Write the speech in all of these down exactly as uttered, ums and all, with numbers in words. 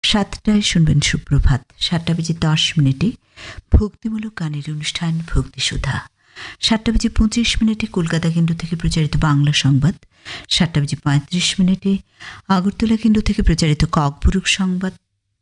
সাতটায় শুনবেন সুপ্রভাত। সাতটা বেজে দশ মিনিটে ভক্তিমূলক গানের অনুষ্ঠান ভক্তিসুধা। সাতটা বেজে পঁচিশ মিনিটে কলকাতা কেন্দ্র থেকে প্রচারিত বাংলা সংবাদ। সাতটা বেজে পঁয়ত্রিশ মিনিটে আগরতলা কেন্দ্র থেকে প্রচারিত ককবুরুক সংবাদ।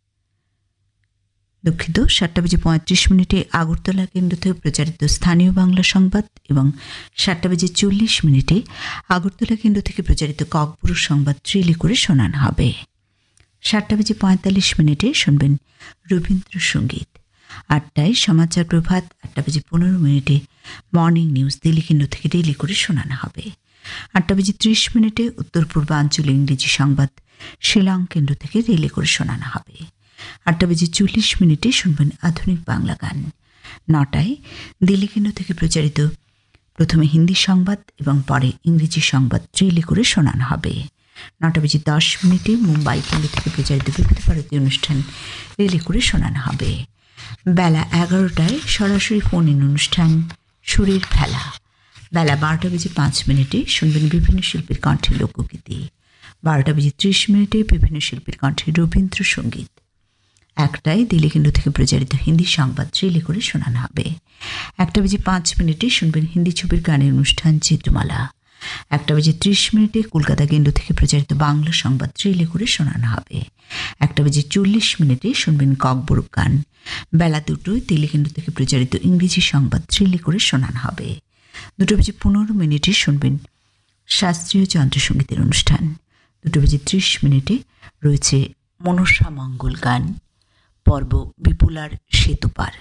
দুঃখিত সাতটা বেজে পঁয়ত্রিশ মিনিটে আগরতলা কেন্দ্র থেকে প্রচারিত স্থানীয় বাংলা সংবাদ এবং সাতটা বেজে চল্লিশ মিনিটে আগরতলা কেন্দ্র থেকে প্রচারিত ককবুরুক সংবাদ ট্রেলে করে শোনানো হবে। সাতটা বেজে পঁয়তাল্লিশ মিনিটে শুনবেন রবীন্দ্রসঙ্গীত। আটটায় সমাচার প্রভাত। আটটা বেজে পনেরো মিনিটে মর্নিং নিউজ দিল্লি কেন্দ্র থেকে ডেইলি করে শোনানো হবে। আটটা বেজে ত্রিশ মিনিটে উত্তর পূর্বাঞ্চল ইংরেজি সংবাদ শিলং কেন্দ্র থেকে রিলে করে শোনানো হবে। আটটা বেজে চল্লিশ মিনিটে শুনবেন আধুনিক বাংলা গান। নটায় দিল্লি কেন্দ্র থেকে প্রচারিত প্রথমে হিন্দি সংবাদ এবং পরে ইংরেজি সংবাদ রিলে করে শোনানো হবে। নটা বেজে দশ মিনিটে মুম্বাই কেন্দ্র থেকে প্রচারিত বিবিধ ভারতীয় অনুষ্ঠান রিলে করে শোনানো হবে। বেলা এগারোটায় সরাসরি ফোন ইন অনুষ্ঠান সুরের ফেলা। বেলা বারোটা বেজে পাঁচ মিনিটে শুনবেন বিভিন্ন শিল্পীর কণ্ঠে লোকগীতি। বারোটা বেজে ত্রিশ মিনিটে বিভিন্ন শিল্পীর কণ্ঠে রবীন্দ্রসঙ্গীত। একটায় দিল্লি কেন্দ্র থেকে প্রচারিত হিন্দি সংবাদ রিলে করে শোনানো হবে। একটা বেজে পাঁচ মিনিটে শুনবেন হিন্দি ছবির গানের অনুষ্ঠান চিত্রমালা। একটা বেজে ত্রিশ মিনিটে কলকাতা কেন্দ্র থেকে প্রচারিত বাংলা সংবাদ রিলে করে শোনানো হবে। একটা বেজে চল্লিশ মিনিটে শুনবেন ককবুরুক গান। বেলা দুটোয় দিল্লি কেন্দ্র থেকে প্রচারিত ইংরেজি সংবাদ রিলে করে শোনানো হবে। দুটো বেজে পনেরো মিনিটে শুনবেন শাস্ত্রীয় যন্ত্রসঙ্গীতের অনুষ্ঠান। দুটো বেজে ত্রিশ মিনিটে রয়েছে মনসা মঙ্গল গান পর্ব বিপুলার সেতুপার।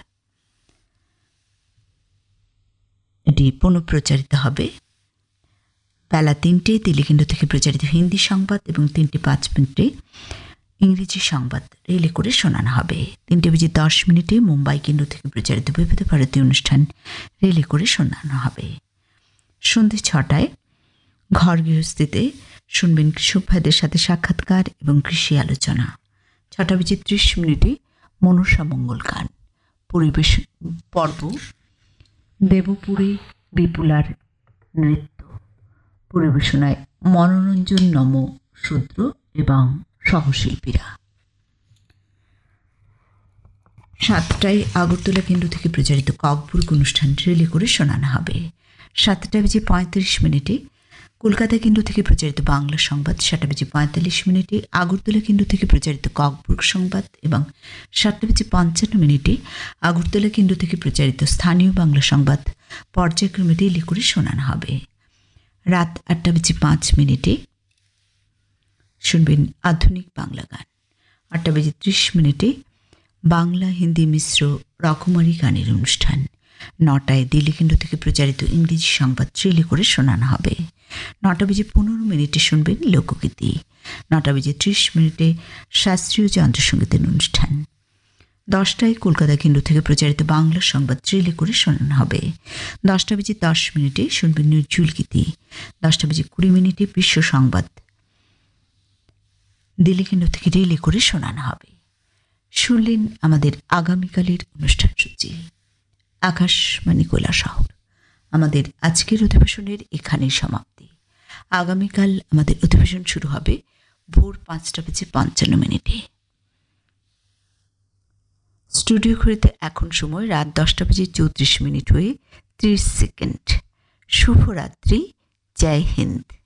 এটি পুনঃপ্রচারিত হবে। বেলা তিনটে দিল্লি কেন্দ্র থেকে প্রচারিত হিন্দি সংবাদ এবং তিনটে পাঁচ মিনিটে ইংরেজি সংবাদ রিলে করে শোনানো হবে। তিনটে বেজে দশ মিনিটে মুম্বাই কেন্দ্র থেকে প্রচারিত বিবিধ ভারতীয় অনুষ্ঠান রিলে করে শোনানো হবে। সন্ধ্যে ছটায় ঘর গৃহস্থিতে শুনবেন কৃষক ভাইদের সাথে সাক্ষাৎকার এবং কৃষি আলোচনা। ছটা বেজে ত্রিশ মিনিটে মনসা মঙ্গল গান পরিবেশ পর্ব দেবপুরী বিপুলার নৃত্য পরিবেশনায় মনোরঞ্জন নম শূদ্র এবং সহশিল্পীরা। সাতটায় আগরতলা কেন্দ্র থেকে প্রচারিত ককবুরুক অনুষ্ঠান রিলে করে শোনানো হবে। সাতটা বেজে পঁয়ত্রিশ মিনিটে কলকাতা কেন্দ্র থেকে প্রচারিত বাংলা সংবাদ। সাতটা বেজে পঁয়তাল্লিশ মিনিটে আগরতলা কেন্দ্র থেকে প্রচারিত ককবুরুক সংবাদ এবং সাতটা বেজে পঞ্চান্ন মিনিটে আগরতলা কেন্দ্র থেকে প্রচারিত স্থানীয় বাংলা সংবাদ পর্যায়ক্রমে রিলে করে শোনানো হবে। রাত আটটা বেজে পাঁচ মিনিটে শুনবেন আধুনিক বাংলা গান। আটটা বেজে ত্রিশ মিনিটে বাংলা হিন্দি মিশ্র রকমারি গানের অনুষ্ঠান। নটায় দিল্লি কেন্দ্র থেকে প্রচারিত ইংরেজি সংবাদ রিলে করে শোনানো হবে। নটা বেজে পনেরো মিনিটে শুনবেন লোকগীতি। নটা বেজে ত্রিশ মিনিটে শাস্ত্রীয় যন্ত্রসঙ্গীতের অনুষ্ঠান। দশটায় কলকাতা কেন্দ্র থেকে প্রচারিত বাংলা সংবাদ রিলে করে শোনানো হবে। দশটা বেজে দশ মিনিটে শুনবেন নজরুল গীতি। দশটা বেজে কুড়ি মিনিটে বিশ্ব সংবাদ দিল্লি কেন্দ্র থেকে রিলে করে শোনানো হবে। শুনলেন আমাদের আগামীকালের অনুষ্ঠান সূচি। আকাশবাণী কৈলাসহর। আমাদের আজকের অধিবেশনের এখানেই সমাপ্তি। আগামীকাল আমাদের অধিবেশন শুরু হবে ভোর পাঁচটা বেজে পঞ্চান্ন মিনিটে। স্টুডিও ঘড়িতে এখন সময় রাত দশটা বেজে চৌত্রিশ মিনিট হয়ে ত্রিশ সেকেন্ড। শুভরাত্রি। জয় হিন্দ।